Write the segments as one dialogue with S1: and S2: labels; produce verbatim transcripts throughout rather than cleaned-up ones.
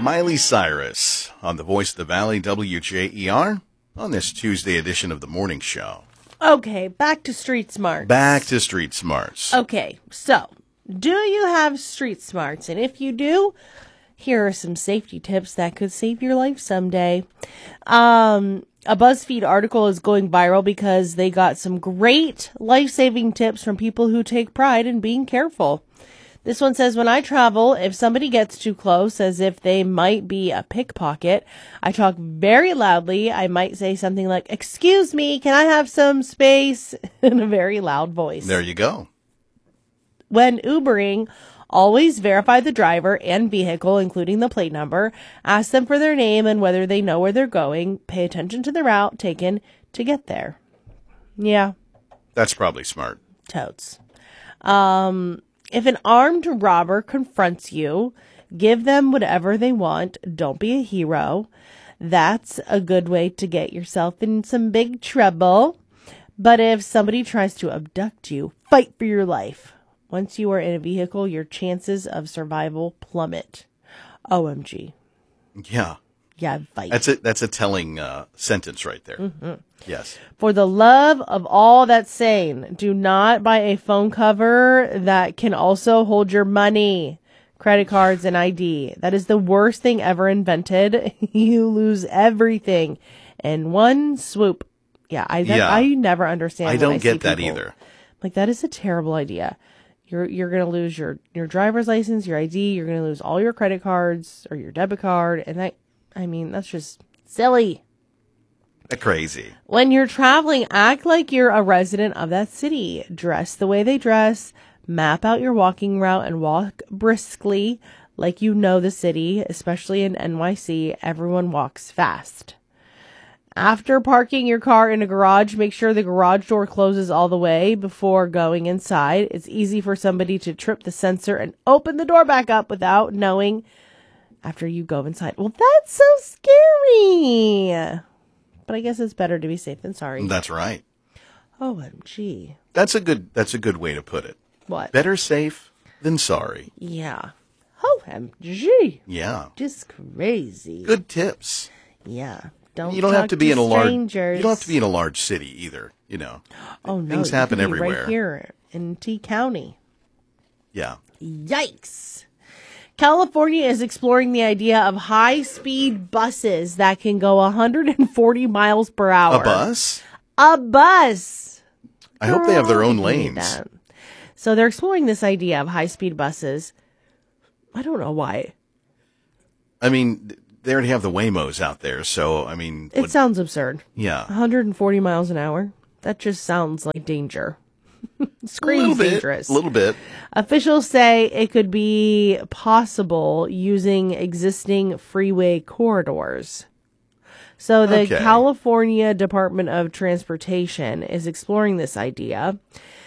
S1: Miley Cyrus on the Voice of the Valley, W J E R, on this Tuesday edition of the morning show.
S2: Okay, back to street smarts.
S1: Back to street smarts.
S2: Okay, so do you have street smarts? And if you do, here are some safety tips that could save your life someday. Um, a BuzzFeed article is going viral because they got some great life-saving tips from people who take pride in being careful. This one says, when I travel, if somebody gets too close as if they might be a pickpocket, I talk very loudly. I might say something like, excuse me, can I have some space? In a very loud voice.
S1: There you go.
S2: When Ubering, always verify the driver and vehicle, including the plate number. Ask them for their name and whether they know where they're going. Pay attention to the route taken to get there. Yeah.
S1: That's probably smart.
S2: Totes. Um... If an armed robber confronts you, give them whatever they want. Don't be a hero. That's a good way to get yourself in some big trouble. But if somebody tries to abduct you, fight for your life. Once you are in a vehicle, your chances of survival plummet. O M G.
S1: Yeah.
S2: Yeah, fight.
S1: That's a, that's a telling uh, sentence right there.
S2: Mm-hmm.
S1: Yes.
S2: For the love of all that's sane, do not buy a phone cover that can also hold your money, credit cards, and I D. That is the worst thing ever invented. You lose everything in one swoop. Yeah, I, ne-
S1: yeah.
S2: I never understand.
S1: I don't
S2: I
S1: get that
S2: people.
S1: either.
S2: Like, that is a terrible idea. You're you're going to lose your, your driver's license, your I D. You're going to lose all your credit cards or your debit card. And that, I mean, that's just silly.
S1: Crazy.
S2: When you're traveling, act like you're a resident of that city. Dress the way they dress. Map out your walking route and walk briskly like you know the city. Especially in N Y C, everyone walks fast. After parking your car in a garage, make sure the garage door closes all the way before going inside. It's easy for somebody to trip the sensor and open the door back up without knowing after you go inside. Well, that's so scary. But I guess it's better to be safe than sorry.
S1: That's right.
S2: O M G.
S1: That's a good that's a good way to put it.
S2: What?
S1: Better safe than sorry.
S2: Yeah. O M G.
S1: Yeah.
S2: Just crazy.
S1: Good tips.
S2: Yeah. Don't
S1: You don't
S2: talk
S1: have to be
S2: to
S1: in a large
S2: strangers.
S1: You don't have to be in a large city either, you know.
S2: Oh no.
S1: Things
S2: you
S1: happen
S2: could be
S1: everywhere.
S2: Right here in T County.
S1: Yeah.
S2: Yikes. California is exploring the idea of high-speed buses that can go one hundred forty miles per hour.
S1: A bus?
S2: A bus.
S1: I hope they have their own
S2: Girl, give me
S1: lanes.
S2: that. So they're exploring this idea of high-speed buses. I don't know why.
S1: I mean, they already have the Waymos out there, so, I mean...
S2: It
S1: what,
S2: sounds absurd.
S1: yeah.
S2: one hundred forty miles an hour. That just sounds like danger. Screams
S1: a little
S2: dangerous.
S1: bit, a little bit.
S2: Officials say it could be possible using existing freeway corridors. So the
S1: Okay.
S2: California Department of Transportation is exploring this idea.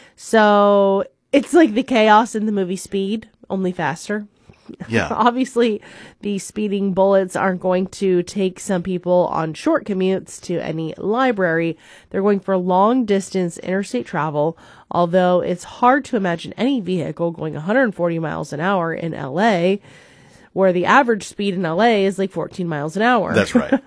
S2: So it's like the chaos in the movie Speed, only faster.
S1: Yeah.
S2: Obviously, the speeding bullets aren't going to take some people on short commutes to any library. They're going for long distance interstate travel, although it's hard to imagine any vehicle going one hundred forty miles an hour in L A, where the average speed in L A is like fourteen miles an hour.
S1: That's right.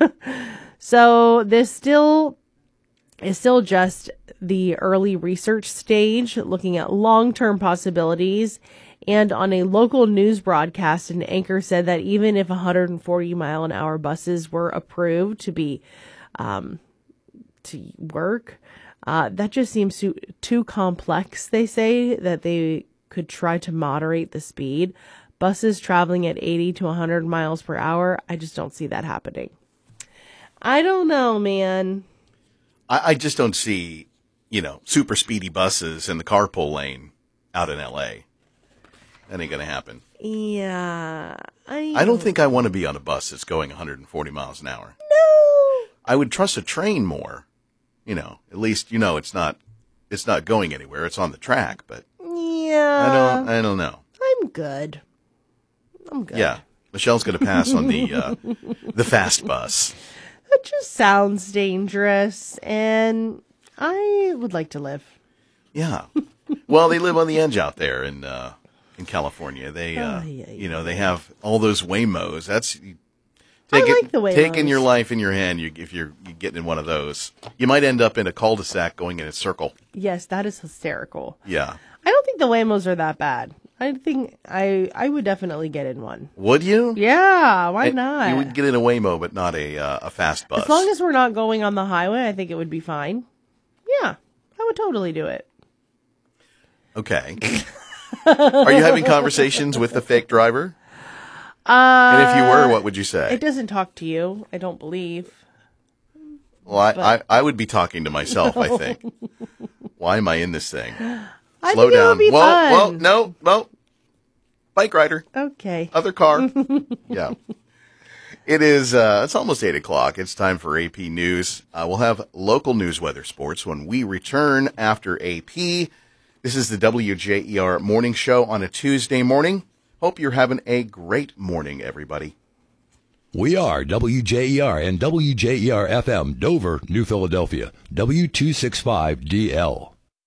S2: So this still is still just the early research stage, looking at long-term possibilities. And on a local news broadcast, an anchor said that even if one hundred forty mile an hour buses were approved to be, um, to work, uh, that just seems too, too complex. They say that they could try to moderate the speed. Buses traveling at eighty to one hundred miles per hour, I just don't see that happening. I don't know, man.
S1: I, I just don't see, you know, super speedy buses in the carpool lane out in L A. That ain't going to happen.
S2: Yeah. I,
S1: I don't think I want to be on a bus that's going one hundred forty miles an hour.
S2: No.
S1: I would trust a train more. You know, at least, you know, it's not, it's not going anywhere. It's on the track, but
S2: Yeah.
S1: I don't, I don't know.
S2: I'm good. I'm good.
S1: Yeah. Michelle's going to pass on the, uh, the fast bus.
S2: That just sounds dangerous, and I would like to live.
S1: Yeah. Well, they live on the edge out there in, uh, in California. They, uh,
S2: Oh, yeah,
S1: you know, they have all those Waymos. That's take
S2: I
S1: it,
S2: like the Waymos.
S1: taking your life in your hand. You, if you're you getting in one of those, you might end up in a cul-de-sac going in a circle.
S2: Yes, that is hysterical.
S1: Yeah.
S2: I don't think the Waymos are that bad. I think I I would definitely get in one.
S1: Would you?
S2: Yeah, why
S1: And
S2: not?
S1: You would get in a Waymo, but not a uh, a fast bus.
S2: As long as we're not going on the highway, I think it would be fine. Yeah, I would totally do it.
S1: Okay. Are you having conversations with the fake driver?
S2: Uh,
S1: And if you were, what would you say?
S2: It doesn't talk to you, I don't believe.
S1: Well, I, I, I would be talking to myself, I think. Why am I in this thing?
S2: I
S1: Slow
S2: think
S1: down.
S2: it would be
S1: whoa,
S2: fun.
S1: whoa, no, no. Bike rider.
S2: Okay.
S1: Other car. Yeah. It is, uh, it's almost eight o'clock. It's time for A P News. Uh, we'll have local news, weather, sports when we return after A P. This is the W J E R morning show on a Tuesday morning. Hope you're having a great morning, everybody.
S3: We are W J E R and W J E R F M, Dover, New Philadelphia, W two sixty-five D L.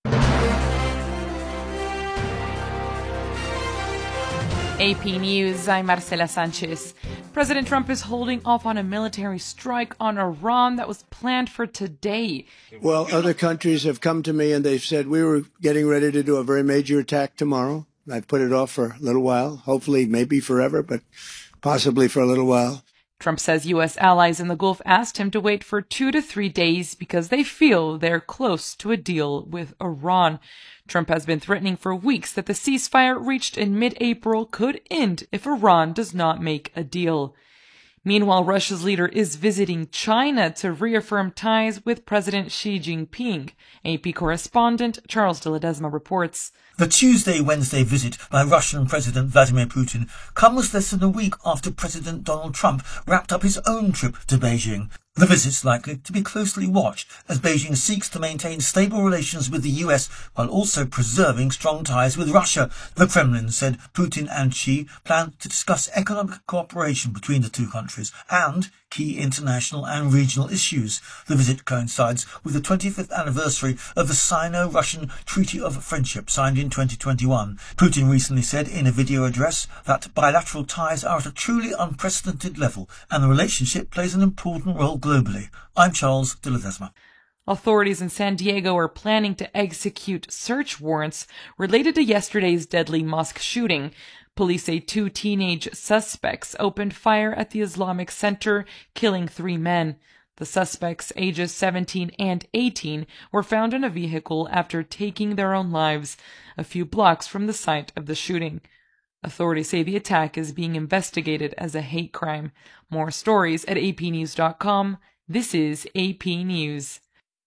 S4: A P News, I'm Marcela Sanchez. President Trump is holding off on a military strike on Iran that was planned for today.
S5: Well, other countries have come to me and they've said we were getting ready to do a very major attack tomorrow. I've put it off for a little while, hopefully maybe forever, but possibly for a little while.
S4: Trump says U S allies in the Gulf asked him to wait for two to three days because they feel they're close to a deal with Iran. Trump has been threatening for weeks that the ceasefire reached in mid-April could end if Iran does not make a deal. Meanwhile, Russia's leader is visiting China to reaffirm ties with President Xi Jinping. A P correspondent Charles de Ledesma reports.
S6: The Tuesday-Wednesday visit by Russian President Vladimir Putin comes less than a week after President Donald Trump wrapped up his own trip to Beijing. The visit's likely to be closely watched as Beijing seeks to maintain stable relations with the U S while also preserving strong ties with Russia. The Kremlin said Putin and Xi plan to discuss economic cooperation between the two countries and key international and regional issues. The visit coincides with the twenty-fifth anniversary of the Sino-Russian Treaty of Friendship signed in twenty twenty-one. Putin recently said in a video address that bilateral ties are at a truly unprecedented level and the relationship plays an important role globally. I'm Charles de Ledesma.
S4: Authorities in San Diego are planning to execute search warrants related to yesterday's deadly mosque shooting. Police say two teenage suspects opened fire at the Islamic Center, killing three men. The suspects, ages seventeen and eighteen, were found in a vehicle after taking their own lives a few blocks from the site of the shooting. Authorities say the attack is being investigated as a hate crime. More stories at A P news dot com. This is A P News.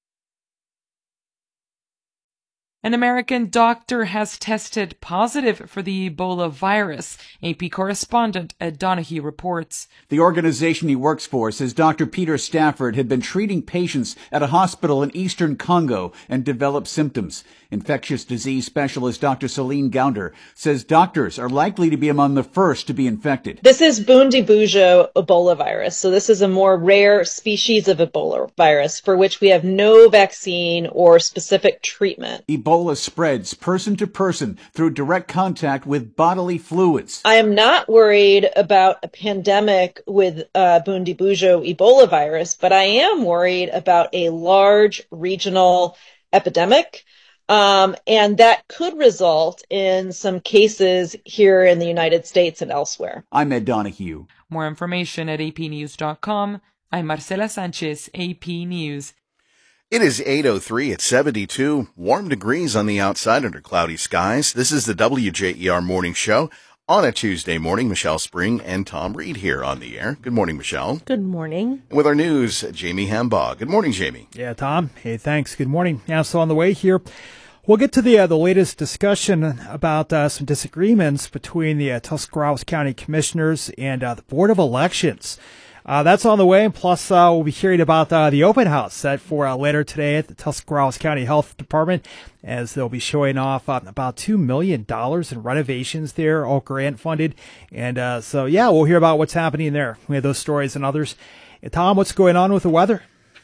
S4: An American doctor has tested positive for the Ebola virus. A P correspondent Ed Donahue reports.
S7: The organization he works for says Doctor Peter Stafford had been treating patients at a hospital in eastern Congo and developed symptoms. Infectious disease specialist Doctor Celine Gounder says doctors are likely to be among the first to be infected.
S8: This is Bundibugyo Ebola virus. So this is a more rare species of Ebola virus for which we have no vaccine or specific treatment.
S7: Ebola spreads person to person through direct contact with bodily fluids.
S8: I am not worried about a pandemic with uh, Bundibugyo Ebola virus, but I am worried about a large regional epidemic. Um, and that could result in some cases here in the United States and elsewhere.
S7: I'm Ed Donahue.
S4: More information at A P news dot com. I'm Marcela Sanchez, A P News.
S1: It is eight oh three at seventy-two, warm degrees on the outside under cloudy skies. This is the W J E R Morning Show on a Tuesday morning. Michelle Spring and Tom Reed here on the air. Good morning, Michelle.
S2: Good morning.
S1: And with our news, Jamie Hambaugh. Good morning, Jamie.
S9: Yeah, Tom. Hey, thanks. Good morning. Yeah, so on the way here, we'll get to the uh, the latest discussion about uh, some disagreements between the uh, Tuscarawas County Commissioners and uh, the Board of Elections. Uh, that's on the way. Plus, uh, we'll be hearing about uh, the open house set for uh, later today at the Tuscarawas County Health Department, as they'll be showing off uh, about two million dollars in renovations there, all grant funded. And uh, so, yeah, we'll hear about what's happening there. We have those stories and others. And Tom, what's going on with the weather?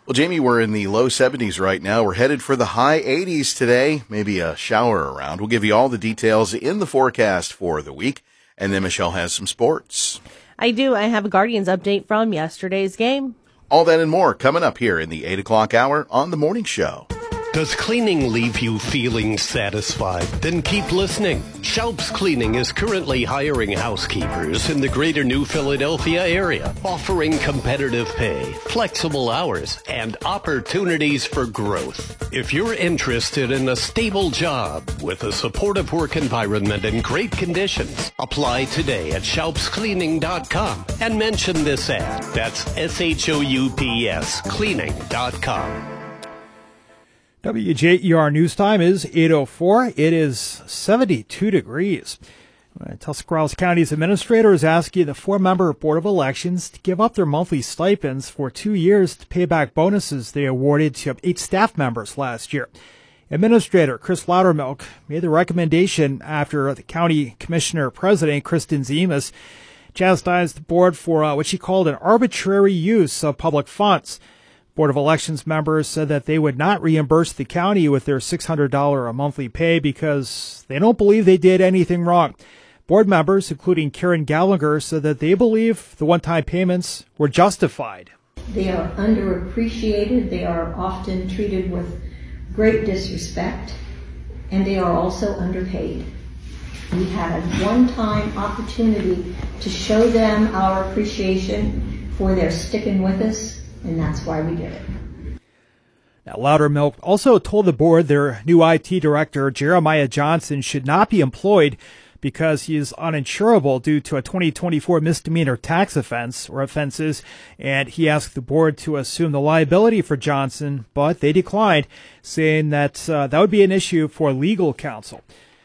S1: Well, Jamie, we're in the low seventies right now. We're headed for the high eighties today, maybe a shower around. We'll give you all the details in the forecast for the week. And then Michelle has some sports.
S2: I do. I have a Guardians update from yesterday's game.
S1: All that and more coming up here in the eight o'clock hour on The Morning Show.
S10: Does cleaning leave you feeling satisfied? Then keep listening. Shelps Cleaning is currently hiring housekeepers in the greater New Philadelphia area, offering competitive pay, flexible hours, and opportunities for growth. If you're interested in a stable job with a supportive work environment and great conditions, apply today at shoups cleaning dot com and mention this ad. That's S H O U P S cleaning dot com.
S9: W J E R News Time is eight oh four. It is seventy-two degrees. Tuscarawas County's administrator is asking the four-member Board of Elections to give up their monthly stipends for two years to pay back bonuses they awarded to eight staff members last year. Administrator Chris Loudermilk made the recommendation after the county commissioner president, Kristen Zemas, chastised the board for uh, what she called an arbitrary use of public funds. Board of Elections members said that they would not reimburse the county with their six hundred dollars a monthly pay because they don't believe they did anything wrong. Board members, including Karen Gallagher, said that they believe the one-time payments were justified.
S11: They are underappreciated. They are often treated with great disrespect, and they are also underpaid. We had a one-time opportunity to show them our appreciation for their sticking with us, and that's why we did it.
S9: Now, Loudermilk also told the board their new I T director, Jeremiah Johnson, should not be employed because he is uninsurable due to a twenty twenty-four misdemeanor tax offense or offenses, and he asked the board to assume the liability for Johnson, but they declined, saying that uh, that would be an issue for legal counsel.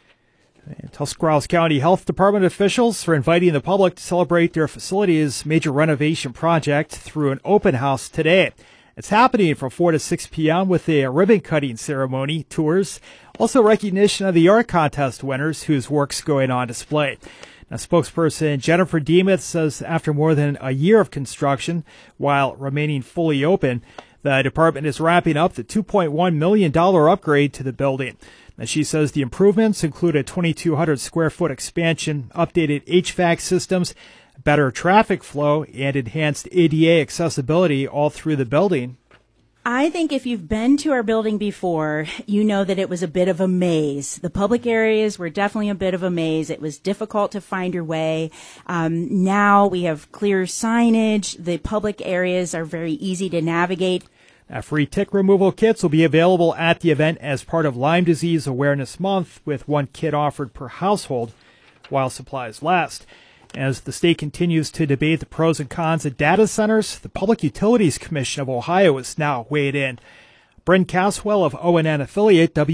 S9: And Tuscarawas County Health Department officials are inviting the public to celebrate their facility's major renovation project through an open house today. It's happening from four to six p.m. with a ribbon-cutting ceremony, tours, also recognition of the art contest winners whose work's going on display. Now, spokesperson Jennifer Demuth says after more than a year of construction, while remaining fully open, the department is wrapping up the two point one million dollars upgrade to the building. Now, she says the improvements include a twenty-two hundred square foot expansion, updated H V A C systems, better traffic flow, and enhanced A D A accessibility all through the building.
S12: I think if you've been to our building before, you know that it was a bit of a maze. The public areas were definitely a bit of a maze. It was difficult to find your way. Um, now we have clear signage. The public areas are very easy to navigate.
S9: Now, free tick removal kits will be available at the event as part of Lyme Disease Awareness Month, with one kit offered per household while supplies last. As the state continues to debate the pros and cons of data centers, the Public Utilities Commission of Ohio is now weighed in. Bryn Caswell of O N N affiliate W